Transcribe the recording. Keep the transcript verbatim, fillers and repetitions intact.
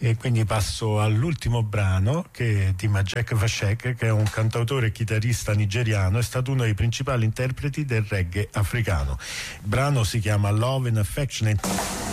E quindi passo all'ultimo brano, che è di Majek Vashek, che è un cantautore e chitarrista nigeriano, è stato uno dei principali interpreti del reggae africano. Il brano si chiama Love and Affection.